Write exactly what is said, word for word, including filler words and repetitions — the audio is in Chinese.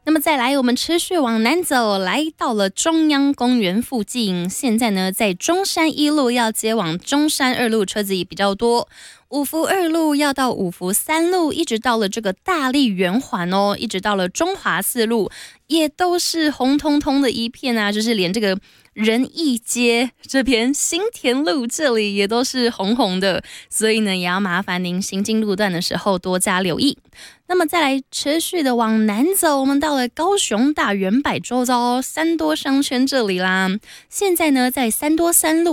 那么再来，我们持续往南走，来到了中央公园附近。现在呢，在中山一路要接往中山二路，车子也比较多。五福二路要到五福三路，一直到了这个大立圆环哦，一直到了中华四路，也都是红彤彤的一片啊，就是连这个仁义街这边新田路这里也都是红红的，所以呢，也要麻烦您行经路段的时候多加留意。那么再来持续的往南走，我们到了高雄大圆柏周遭三多商圈这里啦。现在呢，在三多三路